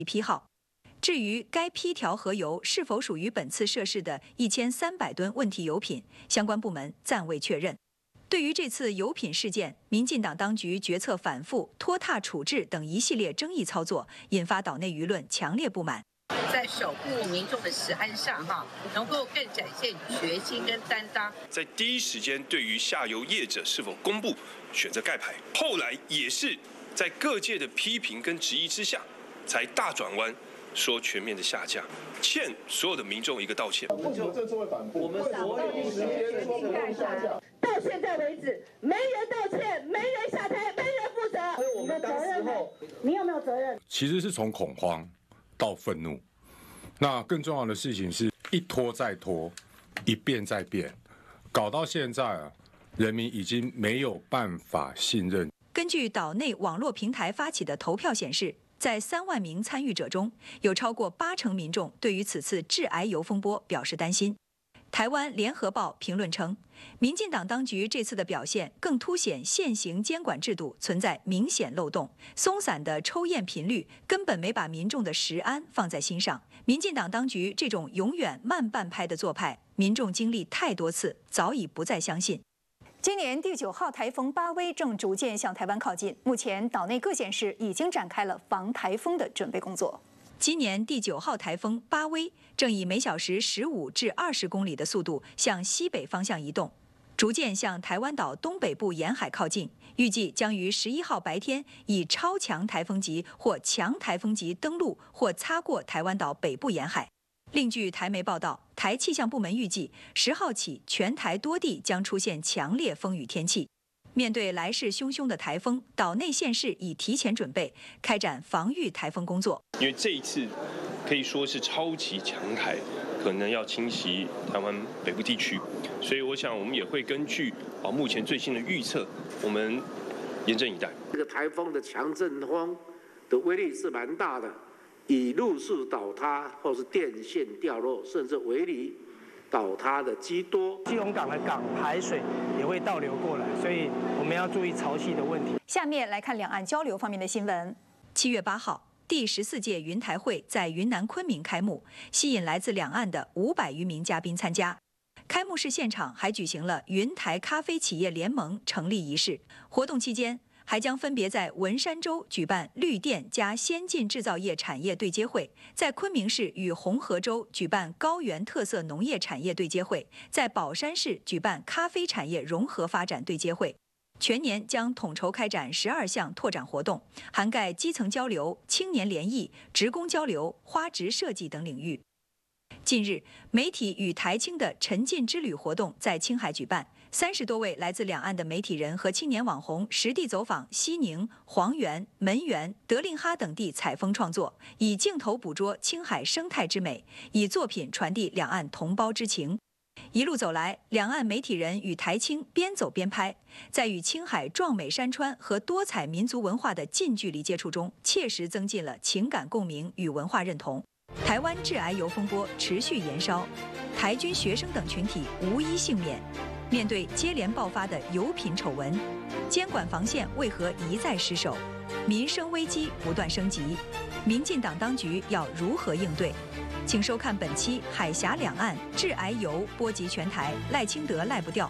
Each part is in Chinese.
批号。至于该批条核油是否属于本次涉事的1300吨问题油品，相关部门暂未确认。对于这次油品事件，民进党当局决策反复、拖沓处置等一系列争议操作，引发岛内舆论强烈不满。 在守护民众的食安上，能够更展现决心跟担当。 在第一时间对于下游业者是否公布选择盖牌，后来也是在各界的批评跟质疑之下，才大转弯，说全面的下架，欠所有的民众一个道歉。 为什么这次会反复？我们所有时间说不用下架， 到现在为止，没人道歉，没人下台，没人负责。 所以我们当时候， 你有没有责任？ 其实是从恐慌到愤怒。那更重要的事情是一拖再拖，一变再变，搞到现在人民已经没有办法信任。 根据岛内网络平台发起的投票显示，在3万名参与者中，有超过80%民众对于此次致癌油风波表示担心。台湾联合报评论称，民进党当局这次的表现更凸显现行监管制度存在明显漏洞，松散的抽验频率根本没把民众的食安放在心上。民进党当局这种永远慢半拍的做派，民众经历太多次，早已不再相信。今年第9号台风巴威正逐渐向台湾靠近，目前岛内各县市已经展开了防台风的准备工作。今年第9号台风巴威正以每小时15至20公里的速度向西北方向移动，逐渐向台湾岛东北部沿海靠近，预计将于11号白天以超强台风级或强台风级登陆或擦过台湾岛北部沿海。另据台媒报道，台气象部门预计10号起全台多地将出现强烈风雨天气。面对来势汹汹的台风，岛内县市已提前准备，开展防御台风工作。 因为这一次可以说是超级强台，可能要侵袭台湾北部地区，所以我想我们也会根据目前最新的预测，我们严阵以待。 这个台风的强阵风的威力是蛮大的，以路树倒塌或是电线掉落，甚至围篱倒塌的居多。 基隆港的港海水也会倒流过来，所以我们要注意潮汐的问题。 下面来看两岸交流方面的新闻。7月8号，第14届云台会在云南昆明开幕，吸引来自两岸的500余名嘉宾参加。开幕式现场还举行了云台咖啡企业联盟成立仪式。活动期间，还将分别在文山州举办绿电加先进制造业产业对接会，在昆明市与红河州举办高原特色农业产业对接会，在宝山市举办咖啡产业融合发展对接会。全年将统筹开展12项拓展活动，涵盖基层交流、青年联谊、职工交流、花植设计等领域。近日，媒体与台青的沉浸之旅活动在青海举办，30多位来自两岸的媒体人和青年网红实地走访西宁、黄原、门源、德令哈等地采风创作，以镜头捕捉青海生态之美，以作品传递两岸同胞之情。一路走来，两岸媒体人与台青边走边拍，在与青海壮美山川和多彩民族文化的近距离接触中，切实增进了情感共鸣与文化认同。台湾致癌油风波持续延烧，台军学生等群体无一幸免。面对接连爆发的油品丑闻，监管防线为何一再失守？民生危机不断升级，民进党当局要如何应对？请收看本期《海峡两岸致癌油波及全台，赖清德赖不掉》。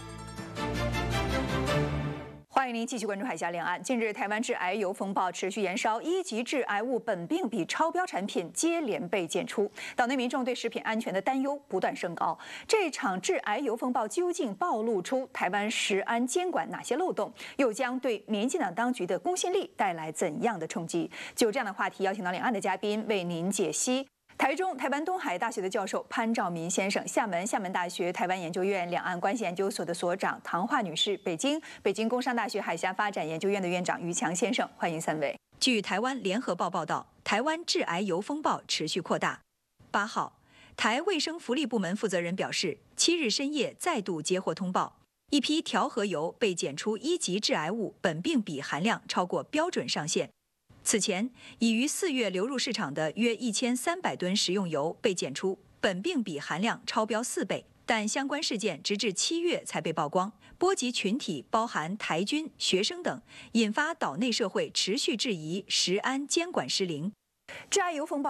欢迎您继续关注海峡两岸。近日，台湾致癌油风暴持续延烧，1级致癌物苯并芘超标产品接连被检出，岛内民众对食品安全的担忧不断升高。这场致癌油风暴究竟暴露出台湾食安监管哪些漏洞，又将对民进党当局的公信力带来怎样的冲击？就这样的话题，邀请到两岸的嘉宾为您解析。台湾东海大学的教授潘兆民先生，厦门大学台湾研究院两岸关系研究所的所长唐华女士，北京工商大学海峡发展研究院的院长于强先生，欢迎3位。据台湾联合报报道，台湾致癌油风暴持续扩大。8号，台卫生福利部门负责人表示，7日深夜再度接获通报，一批调和油被检出1级致癌物苯并芘含量超过标准上限。此前，已于4月流入市场的约1300吨食用油被检出苯并芘含量超标4倍，但相关事件直至7月才被曝光，波及群体包含台军、学生等，引发岛内社会持续质疑食安监管失灵。 致癌油风暴。